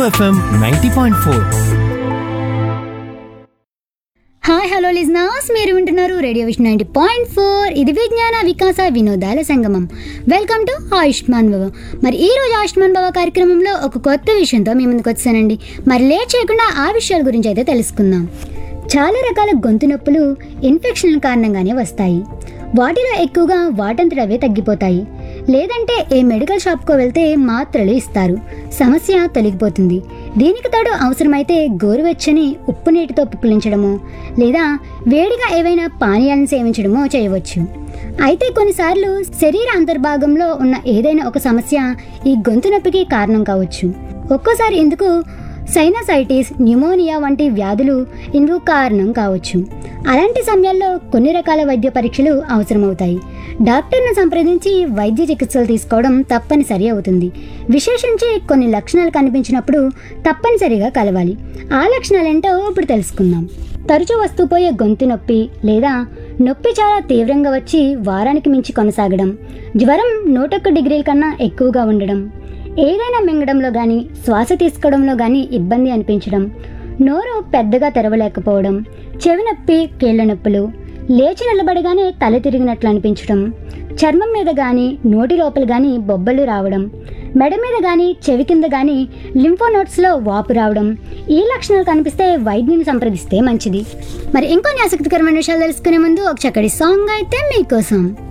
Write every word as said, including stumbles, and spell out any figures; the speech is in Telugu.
FM ninety point four. Hi hello listeners, మీరు వింటున్నారు radio vision ninety point four. ఇది విజ్ఞాన వికాస వినోదాల సంగమం. వెల్కమ్ టు ఆయుష్మాన్ భవ. మరి ఈ రోజు ఆయుష్మాన్ భవ కార్యక్రమంలో ఒక కొత్త విషయంతో మీ ముందుకు వచ్చానండి. మరి లేట్ చేయకుండా ఆ విషయాల గురించి అయితే తెలుసుకుందాం. చాలా రకాల గొంతు నొప్పులు ఇన్ఫెక్షన్ల కారణంగానే వస్తాయి. వాటిలో ఎక్కువగా వాటంతట అవే తగ్గిపోతాయి. లేదంటే ఏ మెడికల్ షాప్కో వెళ్తే మాత్రలు ఇస్తారు, సమస్య తొలగిపోతుంది. దీనికి తోడు అవసరమైతే గోరువెచ్చని ఉప్పు నీటితో పుక్కిలించడమో లేదా వేడిగా ఏవైనా పానీయాలను సేవించడమో చేయవచ్చు. అయితే కొన్నిసార్లు శరీర అంతర్భాగంలో ఉన్న ఏదైనా ఒక సమస్య ఈ గొంతు నొప్పికి కారణం కావచ్చు. ఒక్కోసారి ఇందుకు సైనసైటిస్, న్యూమోనియా వంటి వ్యాధులు ఇందుకు కారణం కావచ్చు. అలాంటి సమయాల్లో కొన్ని రకాల వైద్య పరీక్షలు అవసరమవుతాయి. డాక్టర్ను సంప్రదించి వైద్య చికిత్సలు తీసుకోవడం తప్పనిసరి అవుతుంది. విశేషించి కొన్ని లక్షణాలు కనిపించినప్పుడు తప్పనిసరిగా కలవాలి. ఆ లక్షణాలేంటో ఇప్పుడు తెలుసుకుందాం. తరచూ వస్తుపోయే గొంతు నొప్పి లేదా నొప్పి చాలా తీవ్రంగా వచ్చి వారానికి మించి కొనసాగడం, జ్వరం నూటొక్క డిగ్రీల కన్నా ఎక్కువగా ఉండడం, ఏదైనా మింగడంలో కానీ శ్వాస తీసుకోవడంలో కానీ ఇబ్బంది అనిపించడం, నోరు పెద్దగా తెరవలేకపోవడం, చెవి నొప్పి, కీళ్ల నొప్పులు, లేచి నిలబడగానే తల తిరిగినట్లు అనిపించడం, చర్మం మీద కానీ నోటి లోపల కానీ బొబ్బలు రావడం, మెడ మీద కానీ చెవి కింద కానీ లింఫోనోడ్స్లో వాపు రావడం, ఈ లక్షణాలు కనిపిస్తే వైద్యుని సంప్రదిస్తే మంచిది. మరి ఇంకొన్ని ఆసక్తికరమైన విషయాలు తెలుసుకునే ముందు ఒక చక్కటి సాంగ్ అయితే మీకోసం.